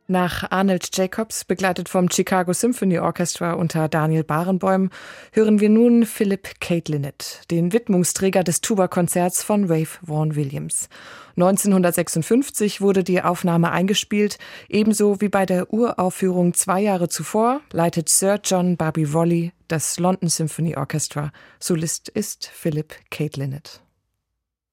Nach Arnold Jacobs, begleitet vom Chicago Symphony Orchestra unter Daniel Barenboim, hören wir nun Philip Caitlinnet, den Widmungsträger des Tuba-Konzerts von Ralph Vaughan Williams. 1956 wurde die Aufnahme eingespielt, ebenso wie bei der Uraufführung 2 Jahre zuvor leitet Sir John Barbirolli das London Symphony Orchestra. Solist ist Philip Caitlinnet.